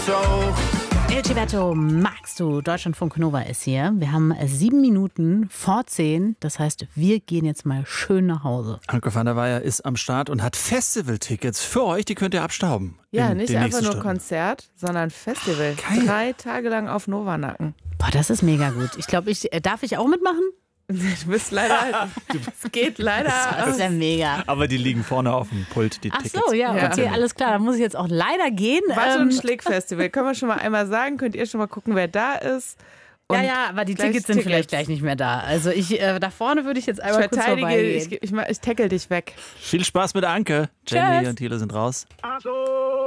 auch. El Gilberto, magst du? Deutschlandfunk Nova ist hier. Wir haben 7 Minuten vor 10. Das heißt, wir gehen jetzt mal schön nach Hause. Anke van der Weyer ist am Start und hat Festivaltickets für euch. Die könnt ihr abstauben. Ja, nicht einfach nur Konzert, sondern Festival. Geil. 3 Tage lang auf Novanacken. Boah, das ist mega gut. Ich glaube, darf ich auch mitmachen? Du bist leider, es geht leider. Das ist ja mega. Aber die liegen vorne auf dem Pult, die Ach Tickets. so, ja, okay, alles klar. Da muss ich jetzt auch leider gehen. Was ein Schlick-Festival. Können wir schon mal einmal sagen? Könnt ihr schon mal gucken, wer da ist? Und ja, aber die Tickets sind vielleicht gleich nicht mehr da. Also da vorne würde ich jetzt einmal kurz vorbeigehen. Ich tackle dich weg. Viel Spaß mit Anke. Jenny und Thilo sind raus. Ach so.